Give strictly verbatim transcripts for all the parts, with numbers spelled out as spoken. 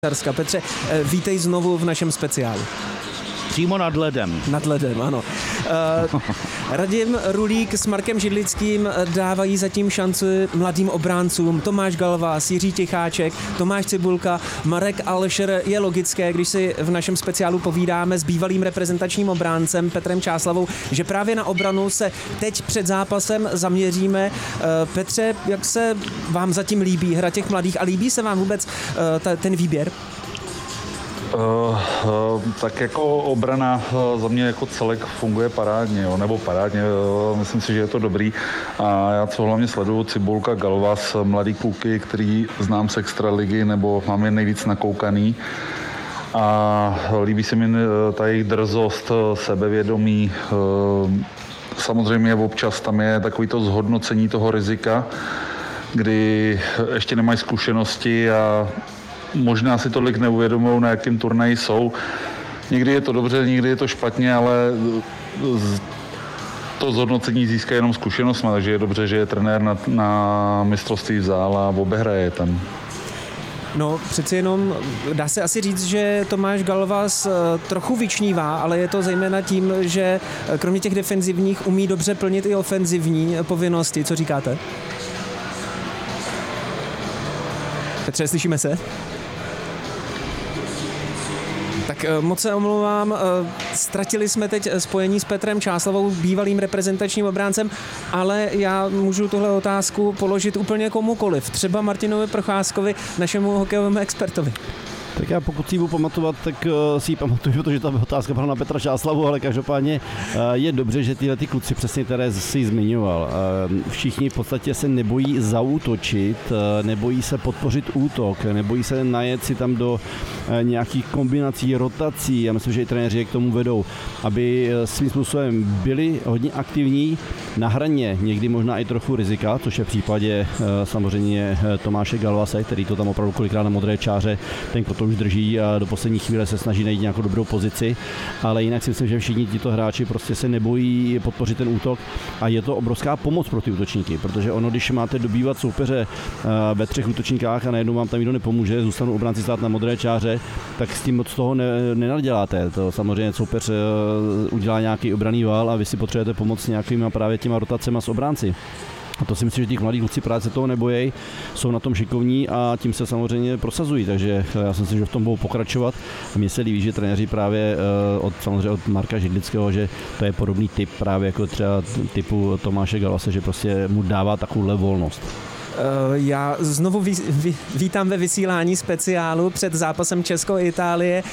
Petře, vítej znovu v našem speciálu. Přímo nad ledem. Nad ledem, ano. Uh, Radim Rulík s Markem Židlickým dávají zatím šanci mladým obráncům. Tomáš Galvás, Jiří Ticháček, Tomáš Cibulka, Marek Alšer. Je logické, když si v našem speciálu povídáme s bývalým reprezentačním obráncem Petrem Čáslavou, že právě na obranu se teď před zápasem zaměříme. Uh, Petře, jak se vám zatím líbí hra těch mladých a líbí se vám vůbec uh, ta, ten výběr? Uh, uh, tak jako obrana uh, za mě jako celek funguje parádně, jo, nebo parádně, uh, myslím si, že je to dobrý. A já co hlavně sleduju, Cibulka, Galvas, mladý kluky, který znám z extraligy, nebo mám je nejvíc nakoukaný. A líbí se mi uh, ta jejich drzost, sebevědomí. Uh, samozřejmě občas tam je takový to zhodnocení toho rizika, kdy ještě nemají zkušenosti a možná si tolik neuvědomují, na jakém turnaji jsou. Někdy je to dobře, někdy je to špatně, ale to zhodnocení získá jenom zkušenost, takže je dobře, že je trenér na, na mistrovství vzal a obehraje tam. No, přeci jenom dá se asi říct, že Tomáš Galvas trochu vyčnívá, ale je to zejména tím, že kromě těch defenzivních umí dobře plnit i ofenzivní povinnosti. Co říkáte? Petře, slyšíme se? Tak moc se omlouvám, ztratili jsme teď spojení s Petrem Čáslavou, bývalým reprezentačním obráncem, ale já můžu tuhle otázku položit úplně komukoliv, třeba Martinovi Procházkovi, našemu hokejovému expertovi. Tak já pokud si ji budu pamatovat, tak uh, si ji pamatuju, protože ta otázka byla na Petra Čáslavu, ale každopádně uh, je dobře, že tyhle ty kluci, přesně které si zmiňoval, uh, všichni v podstatě se nebojí zaútočit, uh, nebojí se podpořit útok, nebojí se najet si tam do uh, nějakých kombinací, rotací. Já myslím, že i trenéři je k tomu vedou, aby uh, svým způsobem byli hodně aktivní na hraně, někdy možná i trochu rizika, což je v případě uh, samozřejmě Tomáše Galvase, který to tam opravdu kolikrát na modré čáře ten to už drží a do poslední chvíle se snaží najít nějakou dobrou pozici, ale jinak si myslím, že všichni tito hráči prostě se nebojí podpořit ten útok a je to obrovská pomoc pro ty útočníky, protože ono, když máte dobývat soupeře ve třech útočníkách a najednou vám tam nikdo nepomůže, zůstanou obránci stát na modré čáře, tak s tím moc toho ne, nenaděláte. To samozřejmě soupeř udělá nějaký obranný vál a vy si potřebujete pomoct nějakýma právě těma rotacema s obránci. A to si myslím, že těch mladých kluci právě se toho nebojí, jsou na tom šikovní a tím se samozřejmě prosazují, takže já si myslím, že v tom budou pokračovat. A mně se líbí, že trenéři právě od, samozřejmě od Marka Židlického, že to je podobný typ právě jako třeba typu Tomáše Galvase, že prostě mu dává takovouhle volnost. Já znovu ví, ví, vítám ve vysílání speciálu před zápasem Česko-Itálie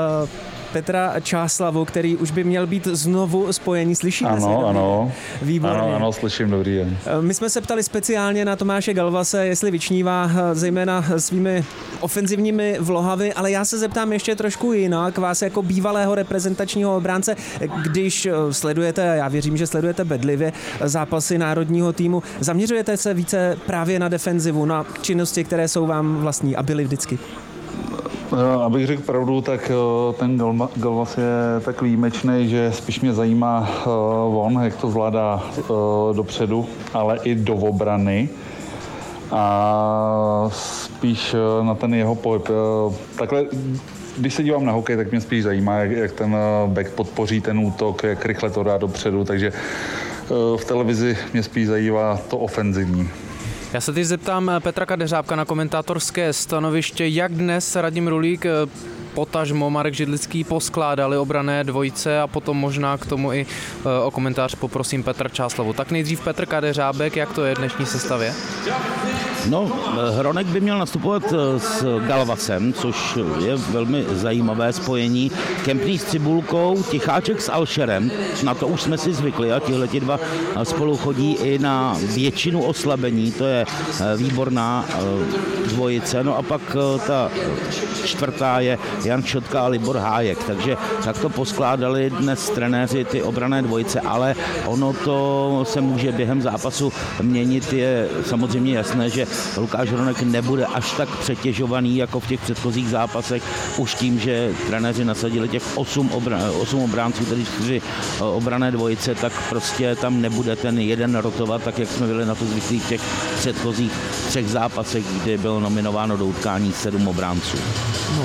Petra Čáslavu, který už by měl být znovu spojený. Slyšíme ano, se? Ano, ano. Výborně. Ano, ano, slyším, dobrý den. My jsme se ptali speciálně na Tomáše Galvase, jestli vyčnívá zejména svými ofenzivními vlohami, ale já se zeptám ještě trošku jinak, vás jako bývalého reprezentačního obránce, když sledujete, já věřím, že sledujete bedlivě zápasy národního týmu, zaměřujete se více právě na defenzivu, na činnosti, které jsou vám vlastní a byly vždycky? Abych řekl pravdu, tak ten Galvas je tak výjimečný, že spíš mě zajímá on, jak to zvládá dopředu, ale i do obrany. A spíš na ten jeho pohyb. Takhle, když se dívám na hokej, tak mě spíš zajímá, jak, jak ten back podpoří ten útok, jak rychle to dá dopředu, takže v televizi mě spíš zajímá to ofenzivní. Já se teď zeptám Petra Kadeřábka na komentátorské stanoviště, jak dnes Radim Rulík, potažmo Marek Židlický poskládali obranné dvojice a potom možná k tomu i o komentář poprosím Petra Čáslavu. Tak nejdřív Petr Kadeřábek, jak to je v dnešní sestavě? No, Hronek by měl nastupovat s Galvasem, což je velmi zajímavé spojení. Kempný s Cibulkou, Ticháček s Alšerem, na to už jsme si zvykli a tihleti dva spolu chodí i na většinu oslabení, to je výborná dvojice. No a pak ta čtvrtá je Jan Šotka a Libor Hájek, takže tak to poskládali dnes trenéři ty obranné dvojice, ale ono to se může během zápasu měnit, je samozřejmě jasné, že Lukáš Hronek nebude až tak přetěžovaný jako v těch předchozích zápasech, už tím, že trenéři nasadili těch osm, obra, osm obránců, tedy čtyři obranné dvojice, tak prostě tam nebude ten jeden rotovat, tak jak jsme byli na to zvyklí v těch předchozích třech zápasech, kdy bylo nominováno do utkání sedm obránců.